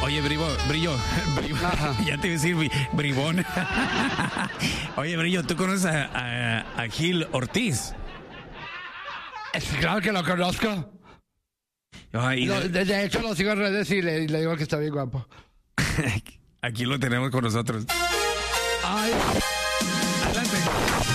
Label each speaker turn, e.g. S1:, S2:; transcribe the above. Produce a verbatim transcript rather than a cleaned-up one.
S1: Oye, Brillo, Brillo, Brillo ya te iba a decir bri- Bribón. Oye, Brillo, ¿tú conoces a, a, a Gil Ortiz?
S2: Claro que lo conozco.
S1: Ay,
S2: Lo- de, de hecho, lo sigo en redes y le, y le digo que está bien guapo.
S1: aquí lo tenemos con nosotros.
S2: Ay.
S1: Adelante.